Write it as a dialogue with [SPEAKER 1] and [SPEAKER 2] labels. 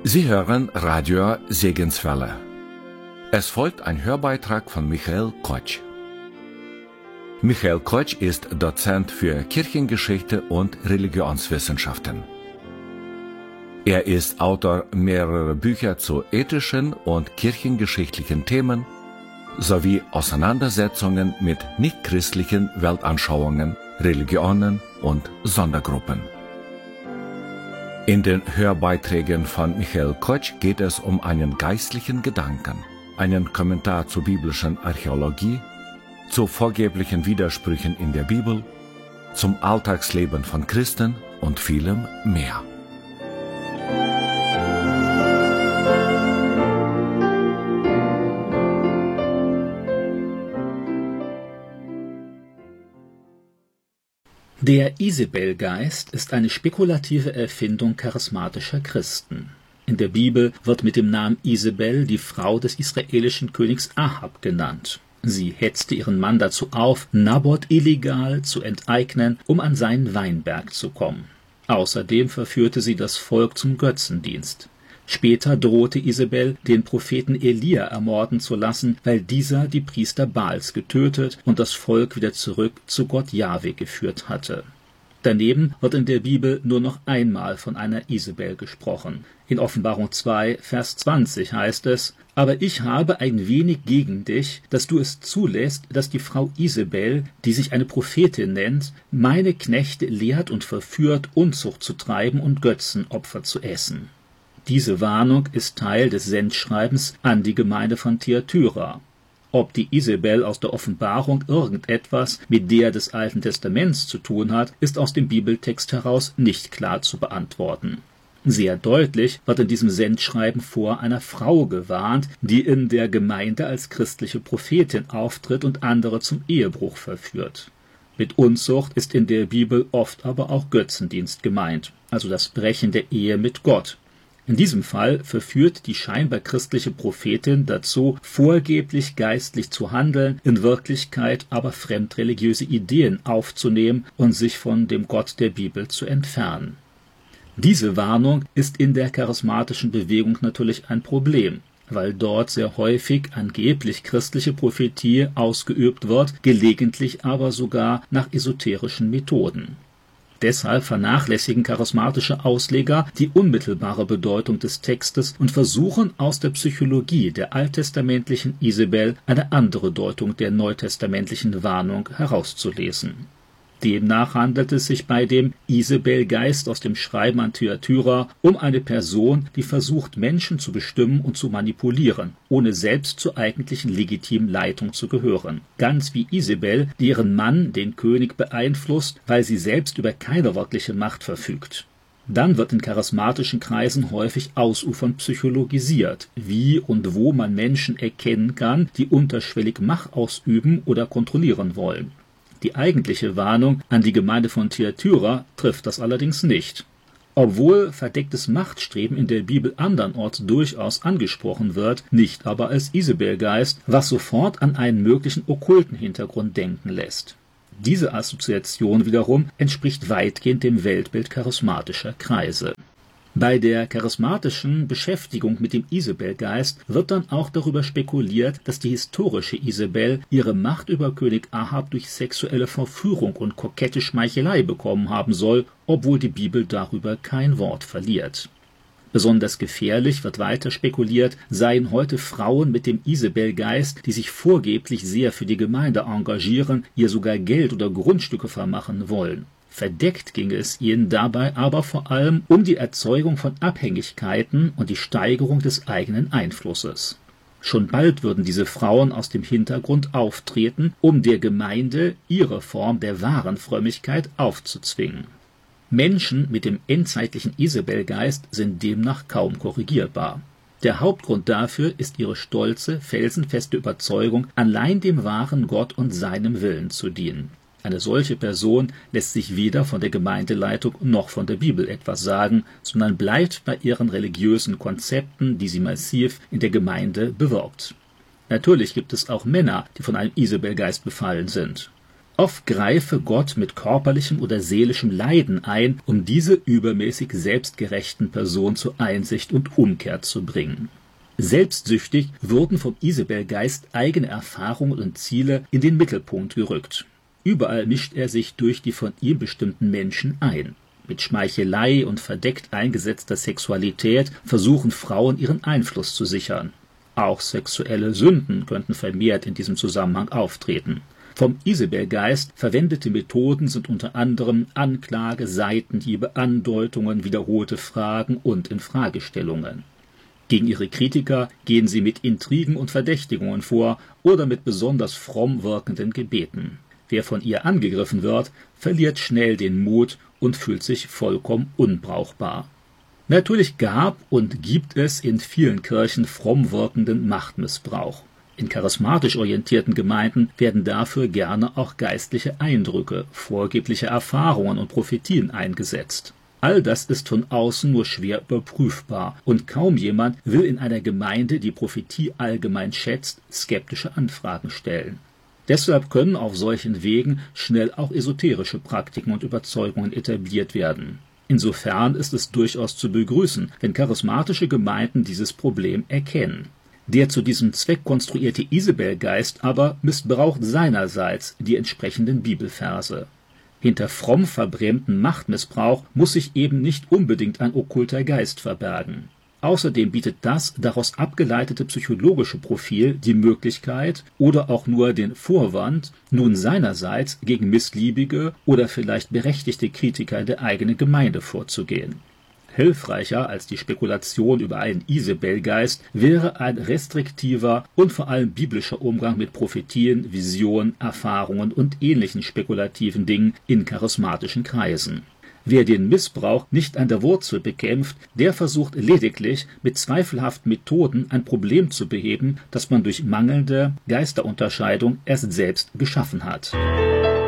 [SPEAKER 1] Sie hören Radio Segenswelle. Es folgt ein Hörbeitrag von Michael Kotsch. Michael Kotsch ist Dozent für Kirchengeschichte und Religionswissenschaften. Er ist Autor mehrerer Bücher zu ethischen und kirchengeschichtlichen Themen sowie Auseinandersetzungen mit nichtchristlichen Weltanschauungen, Religionen und Sondergruppen. In den Hörbeiträgen von Michael Kotsch geht es um einen geistlichen Gedanken, einen Kommentar zur biblischen Archäologie, zu vorgeblichen Widersprüchen in der Bibel, zum Alltagsleben von Christen und vielem mehr.
[SPEAKER 2] Der Isabelgeist ist eine spekulative Erfindung charismatischer Christen. In der Bibel wird mit dem Namen Isabel die Frau des israelischen Königs Ahab genannt. Sie hetzte ihren Mann dazu auf, Naboth illegal zu enteignen, um an seinen Weinberg zu kommen. Außerdem verführte sie das Volk zum Götzendienst. Später drohte Isabel, den Propheten Elia ermorden zu lassen, weil dieser die Priester Baals getötet und das Volk wieder zurück zu Gott Jahwe geführt hatte. Daneben wird in der Bibel nur noch einmal von einer Isabel gesprochen. In Offenbarung 2, Vers 20 heißt es: Aber ich habe ein wenig gegen dich, dass du es zulässt, dass die Frau Isabel, die sich eine Prophetin nennt, meine Knechte lehrt und verführt, Unzucht zu treiben und Götzenopfer zu essen. Diese Warnung ist Teil des Sendschreibens an die Gemeinde von Thyatira. Ob die Isabel aus der Offenbarung irgendetwas mit der des Alten Testaments zu tun hat, ist aus dem Bibeltext heraus nicht klar zu beantworten. Sehr deutlich wird in diesem Sendschreiben vor einer Frau gewarnt, die in der Gemeinde als christliche Prophetin auftritt und andere zum Ehebruch verführt. Mit Unzucht ist in der Bibel oft aber auch Götzendienst gemeint, also das Brechen der Ehe mit Gott. In diesem Fall verführt die scheinbar christliche Prophetin dazu, vorgeblich geistlich zu handeln, in Wirklichkeit aber fremdreligiöse Ideen aufzunehmen und sich von dem Gott der Bibel zu entfernen. Diese Warnung ist in der charismatischen Bewegung natürlich ein Problem, weil dort sehr häufig angeblich christliche Prophetie ausgeübt wird, gelegentlich aber sogar nach esoterischen Methoden. Deshalb vernachlässigen charismatische Ausleger die unmittelbare Bedeutung des Textes und versuchen aus der Psychologie der alttestamentlichen Isabel eine andere Deutung der neutestamentlichen Warnung herauszulesen. Demnach handelt es sich bei dem Isabelgeist aus dem Schreiben an Thyatira um eine Person, die versucht, Menschen zu bestimmen und zu manipulieren, ohne selbst zur eigentlichen legitimen Leitung zu gehören. Ganz wie Isabel, die ihren Mann, den König, beeinflusst, weil sie selbst über keine wirkliche Macht verfügt. Dann wird in charismatischen Kreisen häufig ausufernd psychologisiert, wie und wo man Menschen erkennen kann, die unterschwellig Macht ausüben oder kontrollieren wollen. Die eigentliche Warnung an die Gemeinde von Thyatira trifft das allerdings nicht. Obwohl verdecktes Machtstreben in der Bibel andernorts durchaus angesprochen wird, nicht aber als Isabelgeist, was sofort an einen möglichen okkulten Hintergrund denken lässt. Diese Assoziation wiederum entspricht weitgehend dem Weltbild charismatischer Kreise. Bei der charismatischen Beschäftigung mit dem Isabelgeist wird dann auch darüber spekuliert, dass die historische Isabel ihre Macht über König Ahab durch sexuelle Verführung und kokette Schmeichelei bekommen haben soll, obwohl die Bibel darüber kein Wort verliert. Besonders gefährlich, wird weiter spekuliert, seien heute Frauen mit dem Isabelgeist, die sich vorgeblich sehr für die Gemeinde engagieren, ihr sogar Geld oder Grundstücke vermachen wollen. Verdeckt ginge es ihnen dabei aber vor allem um die Erzeugung von Abhängigkeiten und die Steigerung des eigenen Einflusses. Schon bald würden diese Frauen aus dem Hintergrund auftreten, um der Gemeinde ihre Form der wahren Frömmigkeit aufzuzwingen. Menschen mit dem endzeitlichen Isabelgeist sind demnach kaum korrigierbar. Der Hauptgrund dafür ist ihre stolze, felsenfeste Überzeugung, allein dem wahren Gott und seinem Willen zu dienen. Eine solche Person lässt sich weder von der Gemeindeleitung noch von der Bibel etwas sagen, sondern bleibt bei ihren religiösen Konzepten, die sie massiv in der Gemeinde bewirbt. Natürlich gibt es auch Männer, die von einem Isabelgeist befallen sind. Oft greife Gott mit körperlichem oder seelischem Leiden ein, um diese übermäßig selbstgerechten Personen zur Einsicht und Umkehr zu bringen. Selbstsüchtig wurden vom Isabelgeist eigene Erfahrungen und Ziele in den Mittelpunkt gerückt. Überall mischt er sich durch die von ihm bestimmten Menschen ein. Mit Schmeichelei und verdeckt eingesetzter Sexualität versuchen Frauen ihren Einfluss zu sichern. Auch sexuelle Sünden könnten vermehrt in diesem Zusammenhang auftreten. Vom Isabelgeist verwendete Methoden sind unter anderem Anklage, Seitenhiebe, Andeutungen, wiederholte Fragen und Infragestellungen. Gegen ihre Kritiker gehen sie mit Intrigen und Verdächtigungen vor oder mit besonders fromm wirkenden Gebeten. Wer von ihr angegriffen wird, verliert schnell den Mut und fühlt sich vollkommen unbrauchbar. Natürlich gab und gibt es in vielen Kirchen fromm wirkenden Machtmissbrauch. In charismatisch orientierten Gemeinden werden dafür gerne auch geistliche Eindrücke, vorgebliche Erfahrungen und Prophetien eingesetzt. All das ist von außen nur schwer überprüfbar und kaum jemand will in einer Gemeinde, die Prophetie allgemein schätzt, skeptische Anfragen stellen. Deshalb können auf solchen Wegen schnell auch esoterische Praktiken und Überzeugungen etabliert werden. Insofern ist es durchaus zu begrüßen, wenn charismatische Gemeinden dieses Problem erkennen. Der zu diesem Zweck konstruierte Isabelgeist aber missbraucht seinerseits die entsprechenden Bibelverse. Hinter fromm verbrämten Machtmissbrauch muss sich eben nicht unbedingt ein okkulter Geist verbergen. Außerdem bietet das daraus abgeleitete psychologische Profil die Möglichkeit oder auch nur den Vorwand, nun seinerseits gegen missliebige oder vielleicht berechtigte Kritiker der eigenen Gemeinde vorzugehen. Hilfreicher als die Spekulation über einen Isabelgeist wäre ein restriktiver und vor allem biblischer Umgang mit Prophetien, Visionen, Erfahrungen und ähnlichen spekulativen Dingen in charismatischen Kreisen. Wer den Missbrauch nicht an der Wurzel bekämpft, der versucht lediglich mit zweifelhaften Methoden ein Problem zu beheben, das man durch mangelnde Geisterunterscheidung erst selbst geschaffen hat.